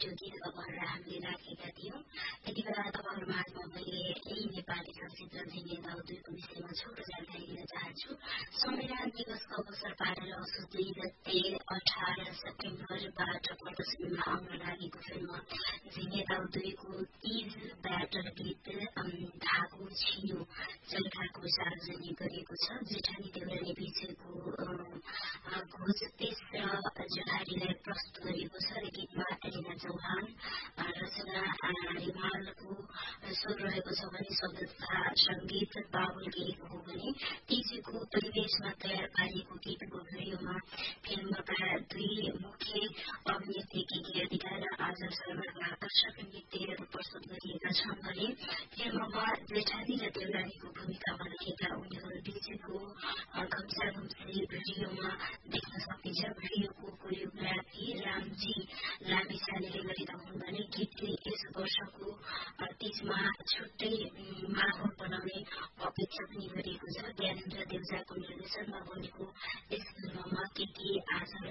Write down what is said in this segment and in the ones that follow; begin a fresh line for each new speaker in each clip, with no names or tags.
त्यो गीत तपाईँहरूलाई हामीले राखेका थियौँ। यति बेला तपाईँहरूमाझमा मैले यही नेपाली चलचित्र झिङ्गे दाउ 2 को विषयमा छोटो जानकारी दिन चाहन्छु। संविधान दिवसको अवसर पारेर असोज 2 गते 18 सेप्टेम्बरबाट प्रदर्शनीमा आउन लागेको फिल्म झिङ्गे दाउ 2 को तीज ब्याटल गीत धागो छिनो चैताको सार्वजनिक गरिएको छ। जेठानी देउराली बीचको घोष तेज जोहारीलाई प्रस्तुत गरिएको छ। गीतमा एलिना चौहान रचना रिमालको स्वर रहेको छ भने शब्द तथा संगीत बाबुल गिरीको हो भने तीजको परिवेशमा तयार पारिएको गीतको भिडियोमा फिल्मका 2 मुख्य अभिनेत्री केटी अधिकार र आजल शर्माका आकर्षक नृत्यहरू प्रस्तुत गरिएका छन् भने फिल्ममा जेठानी र देउरालीको भूमिकामा रहेका उनीहरू बीचको घम्साघम्सी भिडियोमा देख्न सकिन्छ। भिडियोको कोरियोग्राफी रामजी लामिछानेले गरेका हुन् भने गीतले यस वर्षको तीजमा छुट्टै माहौल बनाउने अपेक्षा पनि गरिएको छ। ज्ञानेन्द्र देउजाको निर्देशनमा बनेको यस फिल्ममा केटी आजल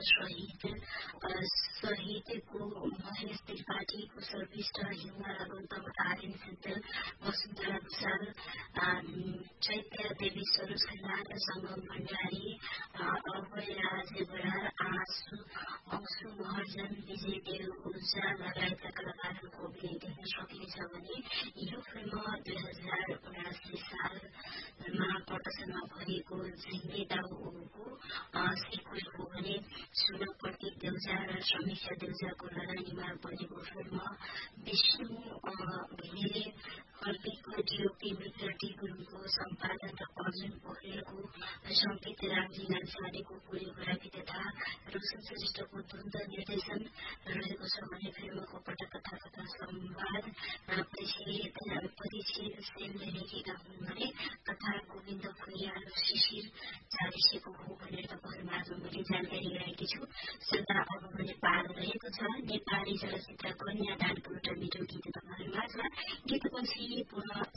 सहितको महेश त्रिपाठी कुशल विष्ट हिउँ गौतम आर्यन सिद्धल वसुन्धरा भूषाल चैत्य देवी सरोज खनाल संगम भण्डारी अभयराज बराल अंशु महर्जन विजय देव ऊर्जा लगायतका कलाकारहरूको अभिनय देख्न सकिनेछ भने यो फिल्म 2079 सालमा प्रदर्शनमा भएको झिङ्गे दाउको सिक्वेल हो भने सुनक प्रतीक देउजा र समीक्षा देउजाको लडाईँमा बनेको फिल्म विष्णु घिमिरे कल्पीको डिओपी मित्र टी गुरुङको सम्पादन र अर्जुन पोखरेलको संगीत रामजी लामिछानेको कोरियोग्राफी तथा रोशन श्रेष्ठको द्वन्द निर्देशन रहेको छ भने फिल्मको पटकथा तथा संवाद परीक्षित सेनले लेखेका हुन् भने कथा गोविन्द फुरिया र शिशिर चालिसेको हो भनेर तपाईँहरूमाझ मैले जानकारी गराएकी छु। श्रोता अब भने पालो रहेको छ नेपाली चलचित्र कन्यादानको एउटा मिठो गीत तपाईँहरूमाझ। गीतपछि पुनः